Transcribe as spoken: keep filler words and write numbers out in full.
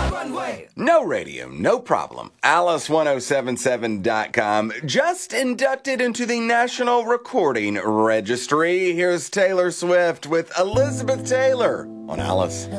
No radio, no problem. Alice ten seventy-seven dot com just inducted into the National Recording Registry. Here's Taylor Swift with Elizabeth Taylor on Alice.